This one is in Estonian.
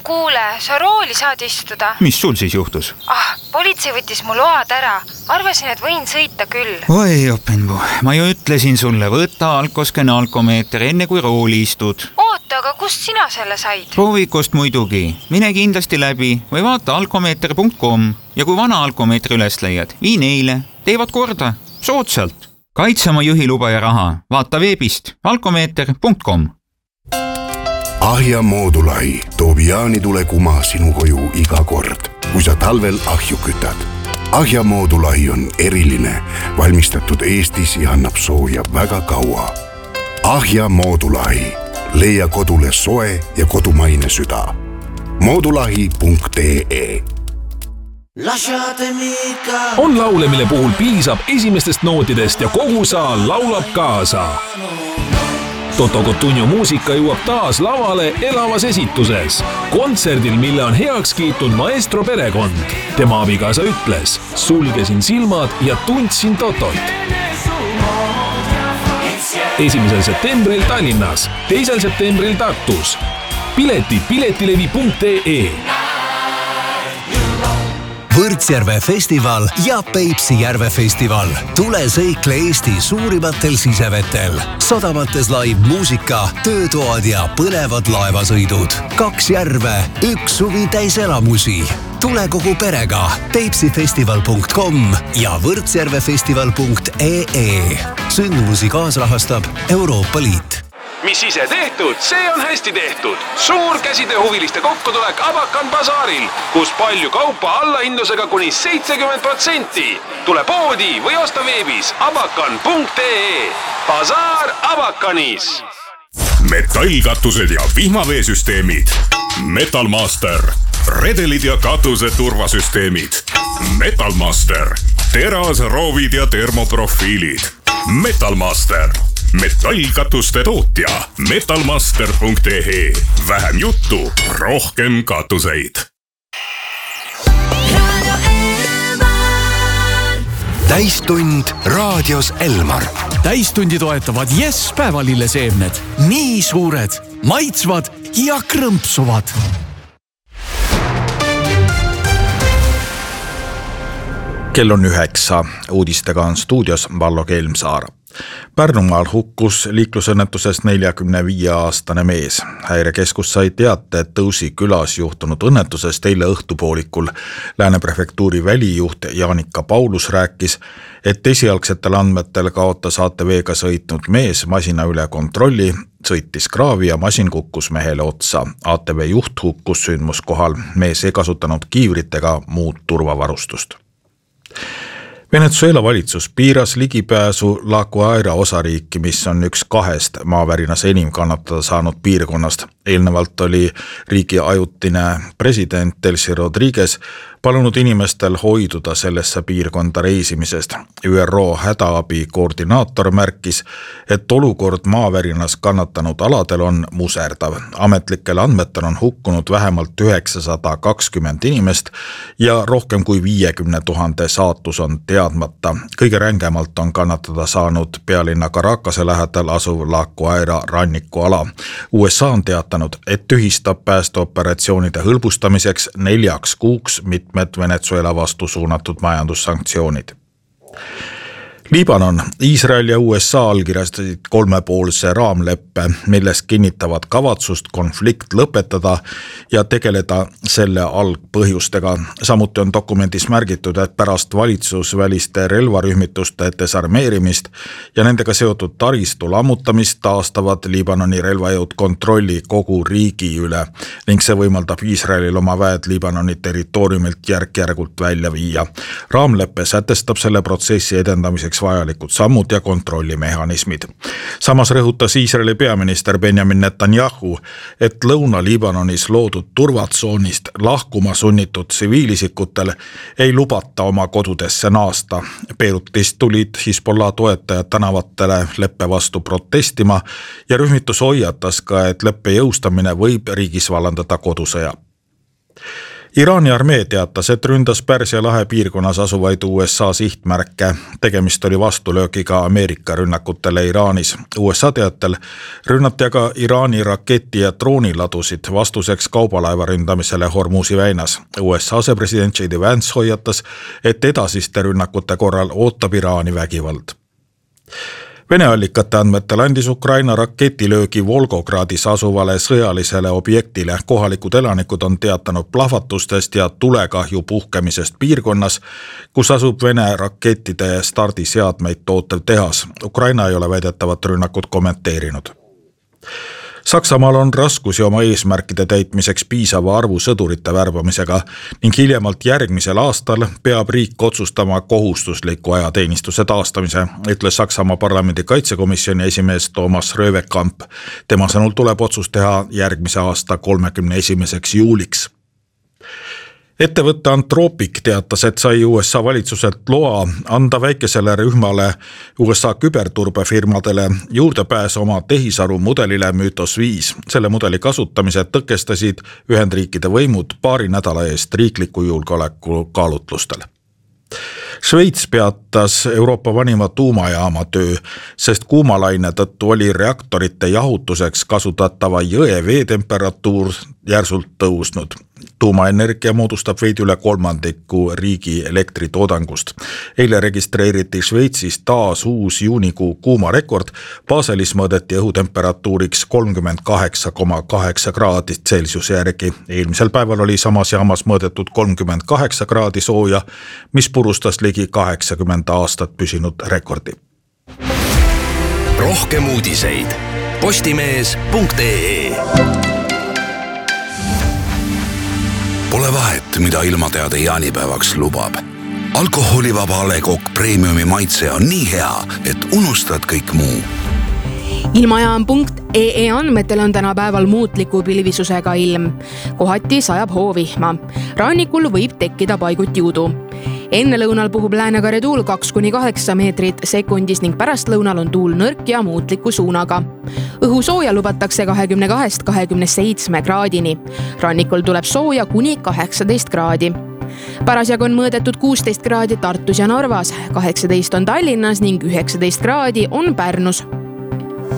Kuule, sa rooli saad istuda. Mis sul siis juhtus? Politsei võttis mu load ära. Arvasin, et võin sõita küll. Oi, Openbu, ma ju ütlesin sulle, võta alkoskene alkomeeter enne kui rooli istud. Oota, aga kust sina selle said? Proovikust muidugi. Mine kindlasti läbi või vaata alkomeeter.com ja kui vana alkomeetri üles leiad, vii neile. Teevad korda. Soodsalt. Kaitse oma juhiluba ja raha. Vaata veebist alkomeeter.com. Ahja Moodulahi toob jaanitule kuma sinu koju iga kord, kui sa talvel ahju kütad. Ahja Moodulahi on eriline, valmistatud Eestis ja annab sooja väga kaua. Ahja Moodulahi. Leia kodule soe ja kodumaine süda. Moodulahi.ee. On laule, mille puhul piisab esimestest nootidest ja kogu saal laulab kaasa. Toto Cotugno muusika jõuab taas lavale elavas esituses. Kontserdil, mille on heaks kiitnud maestro perekond. Tema abikaasa ütles, sulgesin silmad ja tundsin Totot. 1. septembril Tallinnas, 2. septembril Tartus. Piletid piletilevi.ee. Võrtsjärve festival ja Peipsi järve festival. Tule sõikle Eesti suurimatel sisevetel. Sadamates live muusika, töötoad ja põnevad laevasõidud. 2 järve, 1 suvi täis elamusi. Tule kogu perega peipsifestival.com ja võrtsjärvefestival.ee. Sündmusi kaasrahastab Euroopa Liit. Mis ise tehtud, see on hästi tehtud. Suur käsitööhuviliste kokkutulek Abakan basaaril, kus palju kaupa allahindlusega kuni 70%. Tule poodi või osta veebis abakan.ee. Basaar Abakanis. Metallkatused ja vihmaveesüsteemid. Metalmaster. Redelid ja katuse turvasüsteemid. Metalmaster. Teras, roovid ja termoprofiilid. Metalmaster. Metallkatuste tootja metalmaster.ee. Vähem juttu, rohkem katuseid. Täistund raadios Elmar. Täistundi toetavad Yes päevalilleseemned. Nii suured, maitsvad ja krõmpsuvad. Kell on 9. Uudistega on stuudios Vallo Kelmsaar. Pärnumaal hukkus liiklusõnnetusest 45-aastane mees. Häirekeskus sai teate, et Tõusi külas juhtunud õnnetusest eile õhtupoolikul. Lääne prefektuuri välijuht Jaanika Paulus rääkis, et esialgsetel andmetel kaotas ATV-ga sõitnud mees masina üle kontrolli, sõitis kraavi ja masin kukkus mehele otsa. ATV juht hukkus sündmuskohal. Mees ei kasutanud kiivrit ega muud turvavarustust. Venezuela valitsus piiras ligipääsu La Guaira osariiki, mis on üks 2 maavärinas enim kannatada saanud piirkonnast. Eelnevalt oli riigi ajutine president Delcy Rodriguez palunud inimestel hoiduda sellesse piirkonda reisimisest. ÜRO hädaabi koordinaator märkis, et olukord maavärinas kannatanud aladel on muserdav. Ametlikel andmetel on hukkunud vähemalt 920 inimest ja rohkem kui 50 000 saatus on teadmata. Kõige rängemalt on kannatada saanud pealinna Caracase lähedal asuv La Guaira rannikuala. USA on teatanud, et tühistab päästeoperatsioonide hõlbustamiseks 4 kuuks mitmed Venezuela vastu suunatud majandussanktsioonid. Liibanon, Iisrael ja USA allkirjastasid 3-poolse raamleppe, milles kinnitavad kavatsust konflikt lõpetada ja tegeleda selle algpõhjustega. Samuti on dokumendis märgitud, et pärast valitsusväliste relvarühmituste desarmeerimist ja nendega seotud taristu lammutamist taastavad Liibanoni relvajõud kontrolli kogu riigi üle ning see võimaldab Iisraelil oma väed Liibanoni territooriumilt järk-järgult välja viia. Raamleppe sätestab selle protsessi edendamiseks vajalikud sammud ja kontrollimehhanismid. Samas rõhutas Iisraeli peaminister Benjamin Netanyahu, et Lõuna-Liibanonis loodud turvatsoonist lahkuma sunnitud tsiviilisikutel ei lubata oma kodudesse naasta. Beirutist tulid Hezbollah toetajad tänavatele leppe vastu protestima ja rühmitus hoiatas ka, et leppe jõustamine võib riigis vallandada kodusõja. Iraani armee teatas, et ründas Pärsia lahe piirkonnas asuvaid USA sihtmärke. Tegemist oli vastulöögiga Ameerika rünnakutele Iraanis. USA teatel rünnati aga Iraani raketi- ja drooniladusid vastuseks kaubalaeva ründamisele Hormuzi väinas. USA asepresident J.D. Vance hoiatas, et edasiste rünnakute korral ootab Iraani vägivald. Vene allikate andmetel andis Ukraina raketilöögi Volgogradis asuvale sõjalisele objektile. Kohalikud elanikud on teatanud plahvatustest ja tulekahju puhkemisest piirkonnas, kus asub Vene rakettide stardiseadmeid tootev tehas. Ukraina ei ole väidetavat rünnakut kommenteerinud. Saksamaal on raskusi oma eesmärkide täitmiseks piisava arvu sõdurite värbamisega ning hiljemalt järgmisel aastal peab riik otsustama kohustusliku ajateenistuse taastamise, ütles Saksamaa parlamendi kaitsekomisjoni esimees Thomas Röwekamp. Tema sõnul tuleb otsus teha järgmise aasta 31. juuliks. Ettevõtte Anthropic teatas, et sai USA valitsuselt loa anda väikesele rühmale USA küberturbefirmadele juurdepääs oma tehisaru mudelile Mythos 5. Selle mudeli kasutamise tõkestasid Ühendriikide võimud paari nädala eest riikliku julgeoleku kaalutlustel. Šveits peatas Euroopa vanima tuumajaama töö, sest kuumalaine tõttu oli reaktorite jahutuseks kasutatava jõe veetemperatuur järsult tõusnud. Tuumaenergia moodustab veidi üle 1/3 riigi elektritoodangust. Eile registreeriti Šveitsis taas uus juunikuu kuumarekord. Baselis mõõdeti õhutemperatuuriks 38,8 kraadi Celsiuse järgi. Eelmisel päeval oli samas jaamas mõõdetud 38 kraadi sooja, mis purustas ligi 80 aastat püsinud rekordi. Rohkem uudiseid postimees.ee. Pole vahet, mida ilmateade jaanipäevaks lubab. Alkoholivaba A. Le Coq Premiumi maitse on nii hea, et unustad kõik muu. Ilmajaam.ee andmetel on tänapäeval muutliku pilvisusega ilm. Kohati sajab hoovihma. Rannikul võib tekkida paiguti udu. Enne lõunal puhub läänekare tuul 2–8 meetrit sekundis ning pärastlõunal on tuul nõrk ja muutliku suunaga. Õhusooja lubatakse 22–27 kraadini. Rannikul tuleb sooja kuni 18 kraadi. Parasjagu on mõõdetud 16 kraadi Tartus ja Narvas, 18 on Tallinnas ning 19 kraadi on Pärnus.